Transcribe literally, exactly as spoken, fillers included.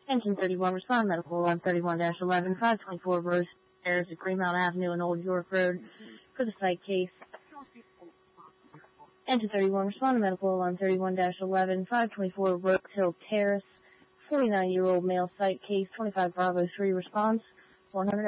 Engine thirty-one, respond medical on thirty-one dash eleven, five twenty-four Rose Terrace at Greenmount Avenue and Old York Road for the site case. Engine thirty-one, respond to medical on thirty-one dash eleven, five twenty-four Rose Hill Terrace, forty-nine-year-old male site case, twenty-five Bravo three response, one hundred